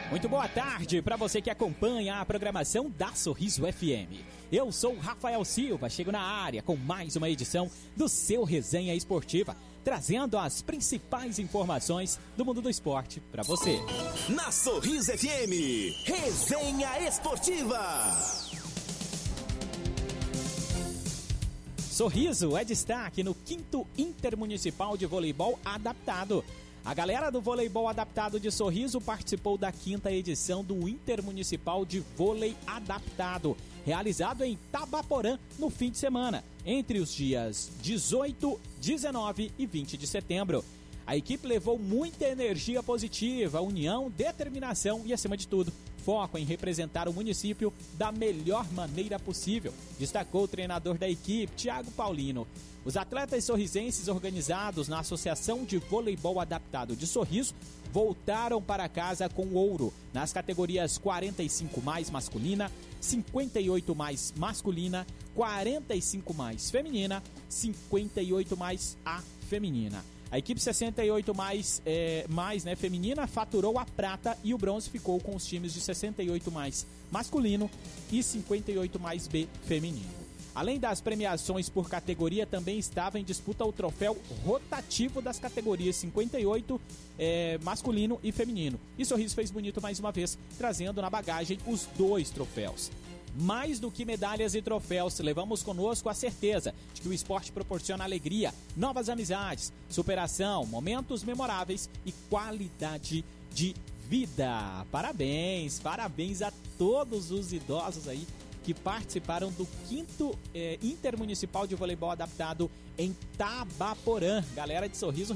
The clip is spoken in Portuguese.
Muito boa tarde para você que acompanha a programação da Sorriso FM. Eu sou o Rafael Silva, chego na área com mais uma edição do seu Resenha Esportiva, trazendo as principais informações do mundo do esporte para você. Na Sorriso FM, Resenha Esportiva. Sorriso é destaque no 5º Intermunicipal de Voleibol Adaptado. A galera do Voleibol Adaptado de Sorriso participou da 5ª edição do Intermunicipal de Vôlei Adaptado, realizado em Tabaporã no fim de semana, entre os dias 18, 19 e 20 de setembro. A equipe levou muita energia positiva, união, determinação e, acima de tudo, foco em representar o município da melhor maneira possível, destacou o treinador da equipe, Thiago Paulino. Os atletas sorrisenses organizados na Associação de Voleibol Adaptado de Sorriso voltaram para casa com ouro nas categorias 45 mais masculina, 58 mais masculina, 45 mais feminina, 58 mais a feminina. A equipe 68 mais feminina faturou a prata e o bronze ficou com os times de 68 mais masculino e 58 mais B feminino. Além das premiações por categoria, também estava em disputa o troféu rotativo das categorias 58 masculino e feminino. E Sorriso fez bonito mais uma vez, trazendo na bagagem os 2 troféus. Mais do que medalhas e troféus, levamos conosco a certeza de que o esporte proporciona alegria, novas amizades, superação, momentos memoráveis e qualidade de vida. Parabéns a todos os idosos aí que participaram do 5º Intermunicipal de Voleibol Adaptado em Tabaporã. Galera de Sorriso